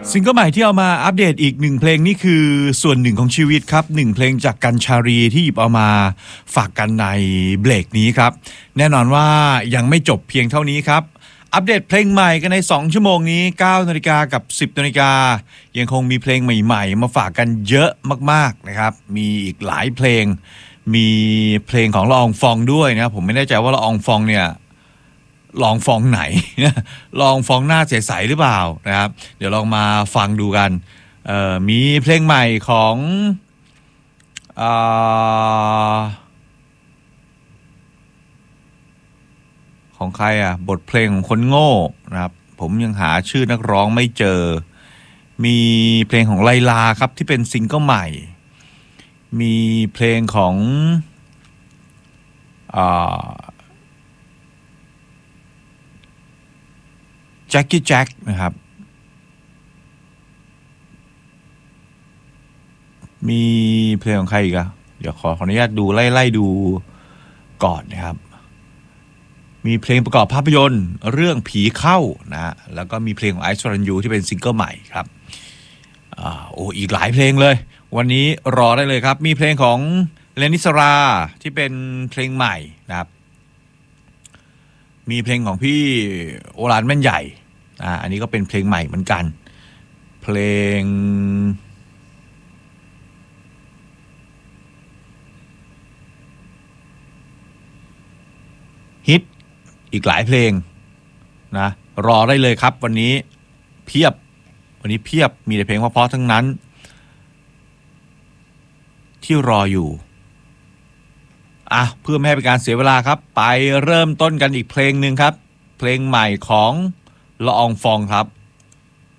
ซิงเกิลใหม่ที่เอามาอัปเดตอีกหนึ่งเพลงนี่คือส่วนหนึ่งของชีวิตครับหนึ่งเพลงจากกัญชารีที่หยิบเอามาฝากกันในเบรกนี้ครับแน่นอนว่ายังไม่จบเพียงเท่านี้ครับอัปเดตเพลงใหม่กันใน2ชั่วโมงนี้ 9 นาฬิกากับ 10 นาฬิกายังคงมีเพลงใหม่ๆมาฝากกันเยอะมากๆนะครับมีอีกหลายเพลงมีเพลงของละอองฟองด้วยนะครับผมไม่แน่ใจว่าละอองฟองเนี่ยลองฟองไหน ลองฟองหน้าใสๆหรือเปล่านะครับเดี๋ยวลองมาฟังดูกันมีเพลงใหม่ของใครอ่ะบทเพลงของคนโง่นะครับผมยังหาชื่อนักร้องไม่เจอมีเพลงของไลลาครับที่เป็นซิงเกิลใหม่มีเพลงของแจ็คกี้แจ็คนะครับมีเพลงของใครอีกอะเดี๋ยวขออนุญาตดูไล่ดูก่อนนะครับมีเพลงประกอบภาพยนตร์เรื่องผีเข้านะแล้วก็มีเพลงของไอซ์วรัญยูที่เป็นซิงเกิลใหม่ครับอีกหลายเพลงเลยวันนี้รอได้เลยครับมีเพลงของเลนิสราที่เป็นเพลงใหม่นะครับมีเพลงของพี่โอฬารแม่นใหญ่อันนี้ก็เป็นเพลงใหม่เหมือนกันเพลงฮิตอีกหลายเพลงนะรอได้เลยครับวันนี้เพียบมีแต่เพลงเพราะๆทั้งนั้นที่รออยู่เพื่อไม่ให้เป็นการเสียเวลาครับไปเริ่มต้นกันอีกเพลงหนึ่งครับเพลงใหม่ของละอองฟองครับ